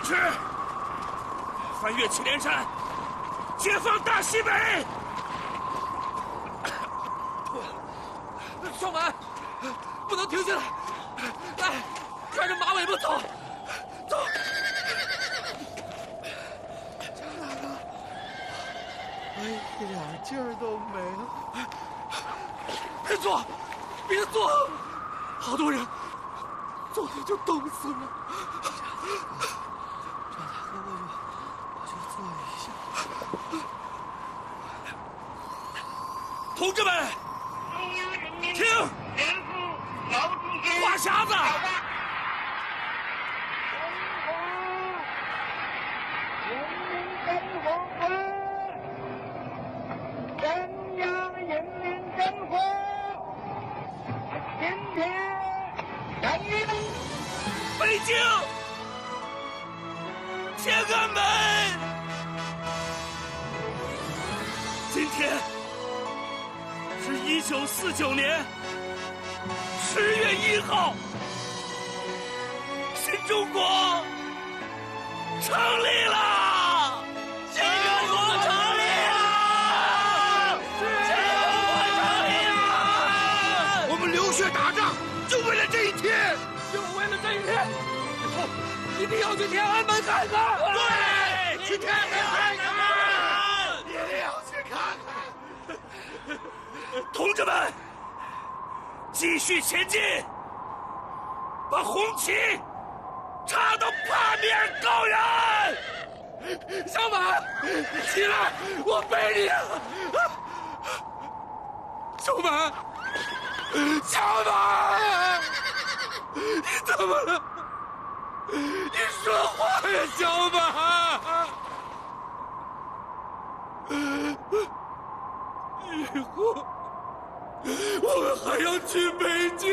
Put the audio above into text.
持，翻越祁连山，解放大西北。 小满，不能停下来，来，拽着马尾巴走，走。 张大哥，一点劲儿都没了。 别坐，别坐，好多人昨天就冻死了。 张大哥，我就坐一下。 同志们，听，话匣子。北京，天安门！今天是1949年10月1号，新中国成立了！新中国成立了！新中国成立了！ 我们流血打仗，就为了这一天。 就为了这一天，以后一定要去天安门看看。 对，去天安门看看，一定要去看看。 同志们，继续前进，把红旗插到帕米尔高原。 小满，起来，我背你。小满，小满。你怎么了？你说话呀，小满！以后我们还要去北京。